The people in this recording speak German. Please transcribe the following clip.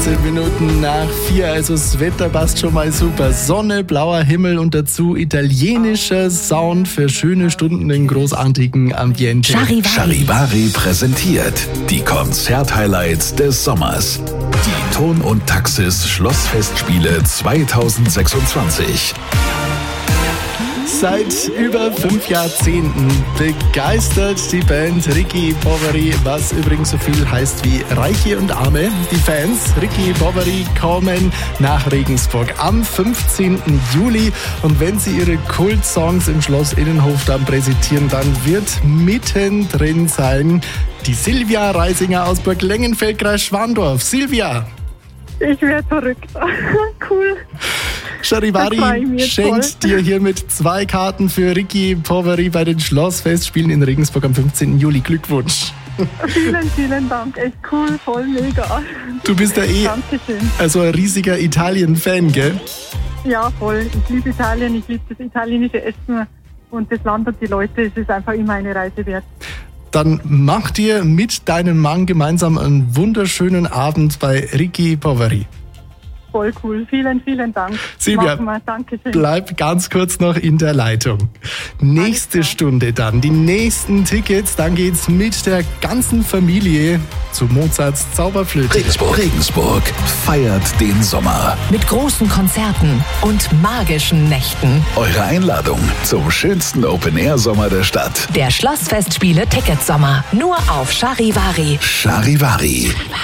10 Minuten nach 4, also das Wetter passt schon mal super. Sonne, blauer Himmel und dazu italienischer Sound für schöne Stunden in großartigen Ambiente. Charivari präsentiert die Konzert-Highlights des Sommers. Die Ton und Taxis Schlossfestspiele 2026. Seit über 5 Jahrzehnten begeistert die Band Ricky Poveri, was übrigens so viel heißt wie Reiche und Arme. Die Fans Ricky Poveri kommen nach Regensburg am 15. Juli und wenn sie ihre Kult-Songs im Schloss Innenhof dann präsentieren, dann wird mittendrin sein die Silvia Reisinger aus Burg Lengenfeld, Kreis Schwandorf. Silvia! Ich werde verrückt. Cool. Charivari schenkt dir hiermit 2 Karten für Ricky Poveri bei den Schlossfestspielen in Regensburg am 15. Juli. Glückwunsch. Vielen, vielen Dank. Echt cool, voll mega. Du bist ja Dankeschön. also ein riesiger Italien-Fan, gell? Ja, voll. Ich liebe Italien, ich liebe das italienische Essen und das Land und die Leute. Es ist einfach immer eine Reise wert. Dann mach dir mit deinem Mann gemeinsam einen wunderschönen Abend bei Ricky Poveri. Voll cool. Vielen, vielen Dank. Silvia, Dankeschön. bleib ganz kurz noch in der Leitung. Nächste Stunde dann, die nächsten Tickets, dann geht's mit der ganzen Familie zu Mozarts Zauberflöte. Regensburg feiert den Sommer. Mit großen Konzerten und magischen Nächten. Eure Einladung zum schönsten Open-Air-Sommer der Stadt. Der Schlossfestspiele Ticketsommer. Nur auf Charivari. Charivari.